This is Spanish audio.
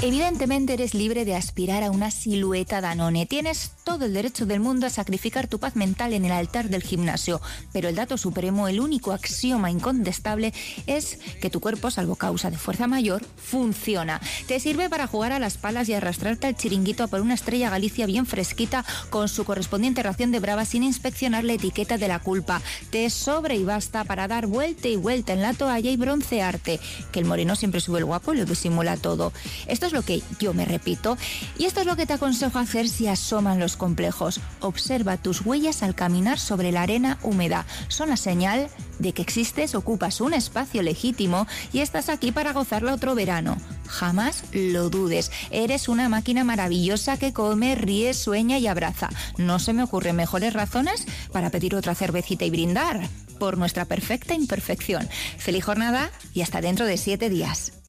Evidentemente eres libre de aspirar a una silueta Danone. Tienes todo el derecho del mundo a sacrificar tu paz mental en el altar del gimnasio. Pero el dato supremo, el único axioma incontestable, es que tu cuerpo, salvo causa de fuerza mayor, funciona. Te sirve para jugar a las palas y arrastrarte al chiringuito a por una Estrella Galicia bien fresquita con su correspondiente ración de bravas sin inspeccionar la etiqueta de la culpa. Te sobra y basta para dar vuelta y vuelta en la toalla y broncearte. Que el moreno siempre sube el guapo y lo disimula todo. Esto es lo que yo me repito y esto es lo que te aconsejo hacer si asoman los complejos. Observa tus huellas al caminar sobre la arena húmeda. Son la señal de que existes, ocupas un espacio legítimo y estás aquí para gozarla otro verano. Jamás lo dudes. Eres una máquina maravillosa que come, ríe, sueña y abraza. No se me ocurren mejores razones para pedir otra cervecita y brindar por nuestra perfecta imperfección. Feliz jornada y hasta dentro de 7 días.